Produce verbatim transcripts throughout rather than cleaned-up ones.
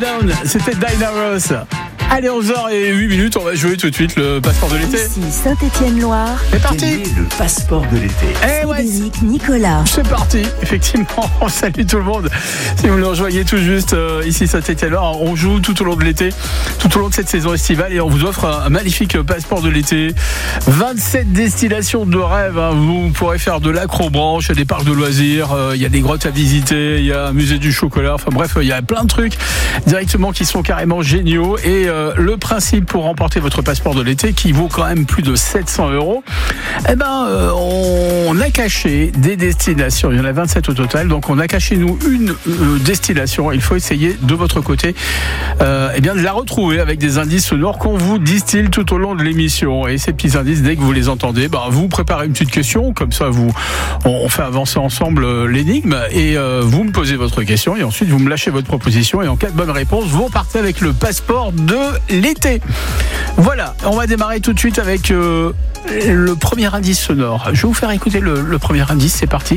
Down, c'était Diana Ross. Allez, onze heures huit minutes, on va jouer tout de suite le passeport de l'été. Ici Saint-Étienne-Loire. C'est parti. Le passeport de l'été. Eh ouais, Frédéric Nicolas. c'est parti, effectivement. Salut tout le monde. Si vous nous rejoignez tout juste euh, ici Saint-Étienne-Loire, on joue tout au long de l'été, tout au long de cette saison estivale, et on vous offre un, un magnifique passeport de l'été. vingt-sept destinations de rêve. Hein. Vous pourrez faire de l'acrobranche, il y a des parcs de loisirs, euh, il y a des grottes à visiter, il y a un musée du chocolat. Enfin bref, il y a plein de trucs directement qui sont carrément géniaux. Et euh, le principe pour remporter votre passeport de l'été, qui vaut quand même plus de sept cents euros, eh ben, euh, on a caché des destinations. Il y en a vingt-sept au total. Donc, on a caché, nous, une euh, destination. Il faut essayer, de votre côté, euh, eh bien, de la retrouver avec des indices sonores qu'on vous distille tout au long de l'émission. Et ces petits indices, dès que vous les entendez, ben, vous préparez une petite question. Comme ça, vous, on, on fait avancer ensemble euh, l'énigme. Et euh, vous me posez votre question. Et ensuite, vous me lâchez votre proposition. Et en cas de bonne réponse, vous repartez avec le passeport de l'été. Voilà, on va démarrer tout de suite avec euh, le premier indice sonore. Je vais vous faire écouter le, le premier indice, c'est parti.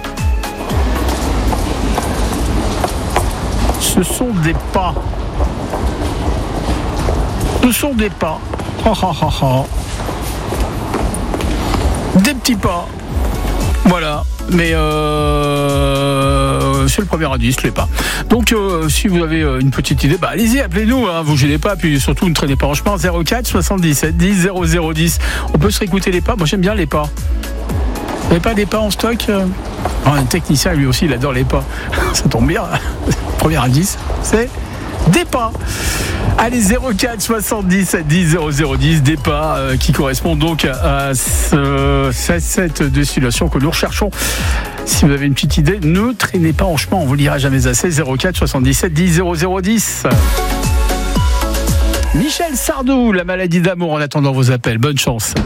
Ce sont des pas. Ce sont des pas. Ha, ha, ha, ha. Des petits pas. Voilà. Mais euh, c'est le premier indice, les pas. Donc euh, si vous avez une petite idée, bah allez-y, appelez-nous, hein, vous gênez pas, puis surtout ne traînez pas en chemin. Zéro quatre soixante-dix-sept dix zéro zéro dix. On peut se réécouter les pas. Moi j'aime bien les pas. Vous n'avez pas des pas en stock? Oh, un technicien lui aussi il adore les pas. Ça tombe bien. Premier indice, c'est des pas. Allez, zéro quatre soixante-dix-sept dix zéro zéro dix, des pas euh, qui correspondent donc à, ce, à cette destination que nous recherchons. Si vous avez une petite idée, ne traînez pas en chemin, on vous le dira jamais assez. Zéro quatre soixante-dix-sept dix zéro zéro dix. Michel Sardou, La maladie d'amour, en attendant vos appels. Bonne chance.